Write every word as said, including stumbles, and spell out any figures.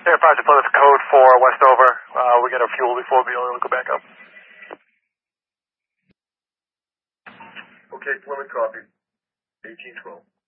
Air five to Plymouth, code for Westover. Uh, we got our fuel before the oil will go back up. Okay, Plymouth copy. eighteen twelve.